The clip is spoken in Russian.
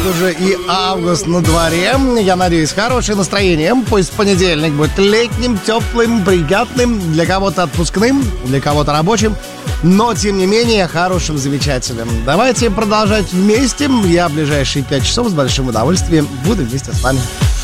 уже и август на дворе. Я надеюсь, хорошее настроение. Пусть понедельник будет летним, теплым, приятным. Для кого-то отпускным, для кого-то рабочим. Но, тем не менее, хорошим, замечательным. Давайте продолжать вместе. Я в ближайшие 5 часов с большим удовольствием буду вместе с вами.